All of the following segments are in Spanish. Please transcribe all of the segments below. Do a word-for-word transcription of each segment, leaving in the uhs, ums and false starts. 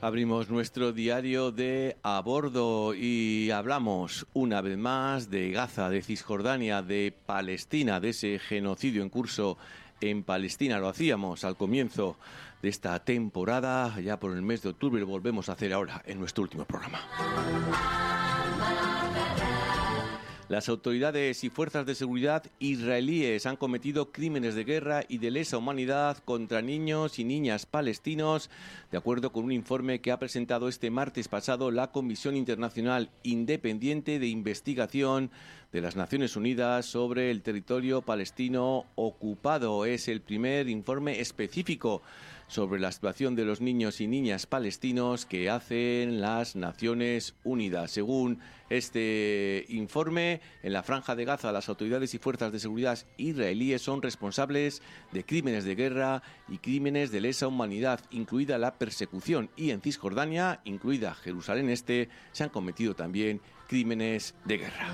Abrimos nuestro diario de A Bordo y hablamos una vez más de Gaza, de Cisjordania, de Palestina, de ese genocidio en curso en Palestina. Lo hacíamos al comienzo de esta temporada, ya por el mes de octubre, y lo volvemos a hacer ahora en nuestro último programa. Las autoridades y fuerzas de seguridad israelíes han cometido crímenes de guerra y de lesa humanidad contra niños y niñas palestinos, de acuerdo con un informe que ha presentado este martes pasado la Comisión Internacional Independiente de Investigación de las Naciones Unidas sobre el territorio palestino ocupado. Es el primer informe específico sobre la situación de los niños y niñas palestinos que hacen las Naciones Unidas. Según este informe, en la Franja de Gaza, las autoridades y fuerzas de seguridad israelíes son responsables de crímenes de guerra y crímenes de lesa humanidad, incluida la persecución, y en Cisjordania, incluida Jerusalén Este, se han cometido también crímenes de guerra.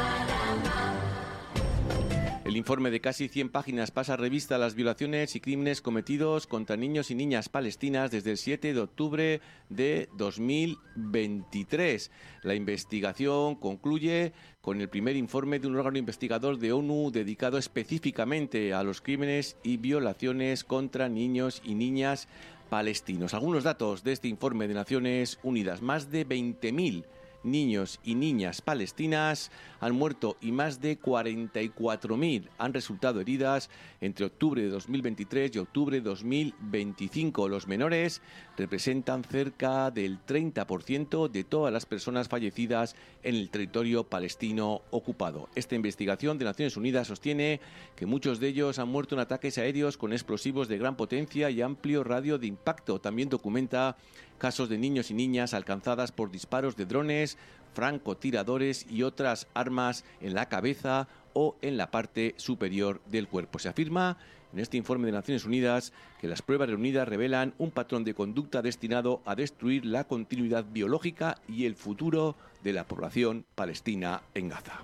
El informe de casi cien páginas pasa revista a las violaciones y crímenes cometidos contra niños y niñas palestinas desde el siete de octubre de dos mil veintitrés. La investigación concluye con el primer informe de un órgano investigador de ONU dedicado específicamente a los crímenes y violaciones contra niños y niñas palestinos. Algunos datos de este informe de Naciones Unidas: más de veinte mil niños y niñas palestinas han muerto y más de cuarenta y cuatro mil han resultado heridas entre octubre de dos mil veintitrés y octubre de dos mil veinticinco. Los menores representan cerca del treinta por ciento de todas las personas fallecidas en el territorio palestino ocupado. Esta investigación de Naciones Unidas sostiene que muchos de ellos han muerto en ataques aéreos con explosivos de gran potencia y amplio radio de impacto. También documenta casos de niños y niñas alcanzadas por disparos de drones, francotiradores y otras armas en la cabeza o en la parte superior del cuerpo. Se afirma en este informe de Naciones Unidas que las pruebas reunidas revelan un patrón de conducta destinado a destruir la continuidad biológica y el futuro de la población palestina en Gaza.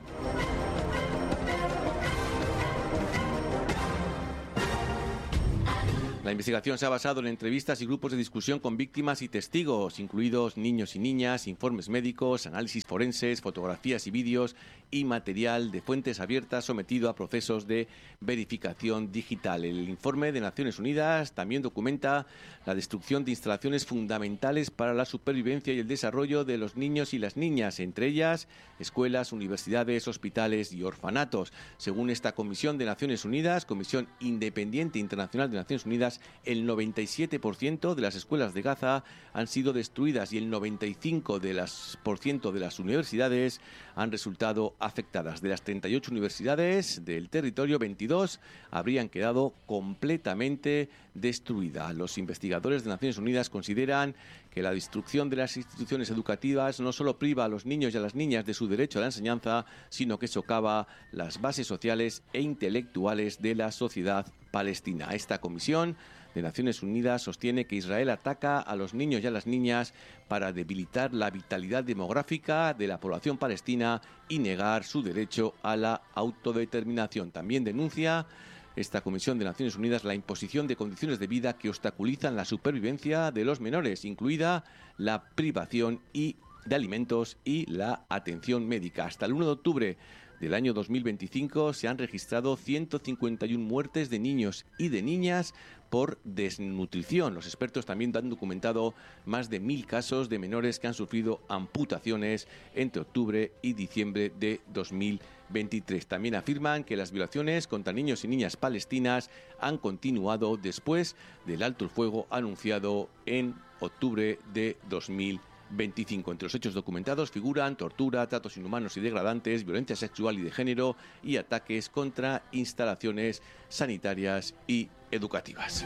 La investigación se ha basado en entrevistas y grupos de discusión con víctimas y testigos, incluidos niños y niñas, informes médicos, análisis forenses, fotografías y vídeos y material de fuentes abiertas sometido a procesos de verificación digital. El informe de Naciones Unidas también documenta la destrucción de instalaciones fundamentales para la supervivencia y el desarrollo de los niños y las niñas, entre ellas escuelas, universidades, hospitales y orfanatos. Según esta Comisión de Naciones Unidas, Comisión Independiente Internacional de Naciones Unidas, el noventa y siete por ciento de las escuelas de Gaza han sido destruidas y el noventa y cinco por ciento de las universidades han resultado afectadas. De las treinta y ocho universidades del territorio, veintidós habrían quedado completamente destruidas. Los investigadores de Naciones Unidas consideran que la destrucción de las instituciones educativas no solo priva a los niños y a las niñas de su derecho a la enseñanza, sino que socava las bases sociales e intelectuales de la sociedad palestina. Esta comisión de Naciones Unidas sostiene que Israel ataca a los niños y a las niñas para debilitar la vitalidad demográfica de la población palestina y negar su derecho a la autodeterminación. También denuncia esta Comisión de Naciones Unidas la imposición de condiciones de vida que obstaculizan la supervivencia de los menores, incluida la privación y de alimentos y la atención médica. Hasta el uno de octubre del año dos mil veinticinco se han registrado ciento cincuenta y una muertes de niños y de niñas por desnutrición. Los expertos también han documentado más de mil casos de menores que han sufrido amputaciones entre octubre y diciembre de dos mil veintitrés. También afirman que las violaciones contra niños y niñas palestinas han continuado después del alto el fuego anunciado en octubre de dos mil veinticinco. Entre los hechos documentados figuran tortura, tratos inhumanos y degradantes, violencia sexual y de género y ataques contra instalaciones sanitarias y educativas.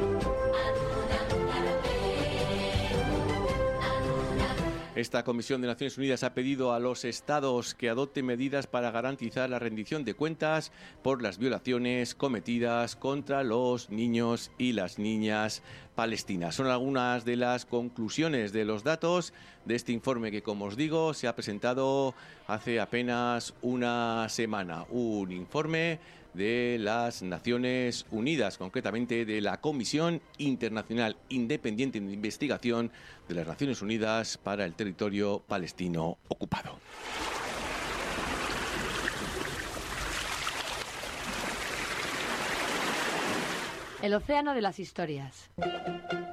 Esta Comisión de Naciones Unidas ha pedido a los Estados que adopten medidas para garantizar la rendición de cuentas por las violaciones cometidas contra los niños y las niñas palestinas. Son algunas de las conclusiones de los datos de este informe que, como os digo, se ha presentado hace apenas una semana. Un informe de las Naciones Unidas, concretamente de la Comisión Internacional Independiente de Investigación de las Naciones Unidas para el territorio palestino ocupado. El océano de las historias.